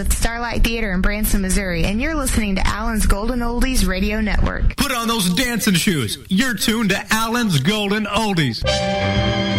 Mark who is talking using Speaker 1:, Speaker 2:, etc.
Speaker 1: with Starlight Theater in Branson, Missouri, and you're listening to Allen's Golden Oldies Radio Network.
Speaker 2: Put on those dancing shoes. You're tuned to Allen's Golden Oldies.